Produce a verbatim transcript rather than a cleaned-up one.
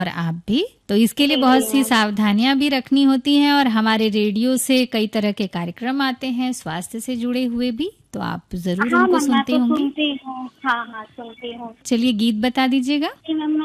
और आप भी। तो इसके लिए बहुत सी सावधानियां भी रखनी होती हैं और हमारे रेडियो से कई तरह के कार्यक्रम आते हैं स्वास्थ्य से जुड़े हुए भी, तो आप जरूर हाँ उनको मैम, मैं सुनती तो होंगी। सुनती हूँ। हाँ हाँ सुनती हूँ। चलिए गीत बता दीजिएगा। कि मैम